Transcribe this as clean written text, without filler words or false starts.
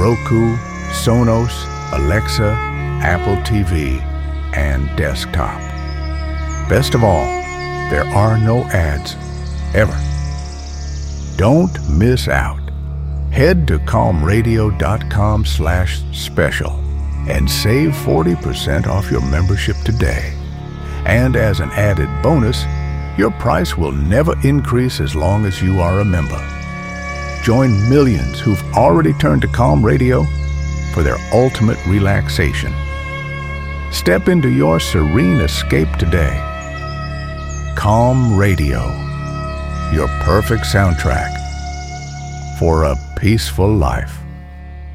Roku, Sonos, Alexa, Apple TV, and desktop. Best of all, there are no ads, ever. Don't miss out. Head to calmradio.com/special and save 40% off your membership today. And as an added bonus, your price will never increase as long as you are a member. Join millions who've already turned to Calm Radio for their ultimate relaxation. Step into your serene escape today. Calm Radio, your perfect soundtrack for a peaceful life.